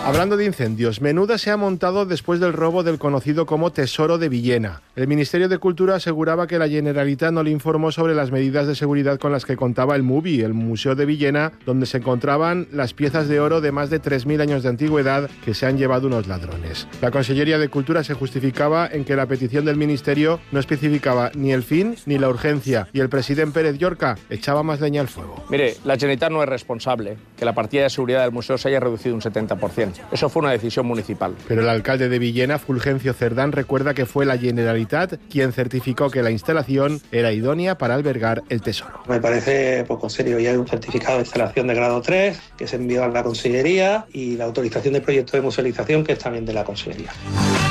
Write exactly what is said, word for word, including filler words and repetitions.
Hablando de incendios, menuda se ha montado después del robo del conocido como Tesoro de Villena. El Ministerio de Cultura aseguraba que la Generalitat no le informó sobre las medidas de seguridad con las que contaba el MUBI, el Museo de Villena, donde se encontraban las piezas de oro de más de tres mil años de antigüedad que se han llevado unos ladrones. La Consellería de Cultura se justificaba en que la petición del Ministerio no especificaba ni el fin ni la urgencia, y el presidente Pérez Llorca echaba más leña al fuego. Mire, la Generalitat no es responsable que la partida de seguridad del museo se haya reducido un setenta por ciento. Eso fue una decisión municipal. Pero el alcalde de Villena, Fulgencio Cerdán, recuerda que fue la Generalitat quien certificó que la instalación era idónea para albergar el tesoro. Me parece poco serio. Ya hay un certificado de instalación de grado tres que se envió a la Consellería y la autorización de proyecto de musealización que es también de la Consellería.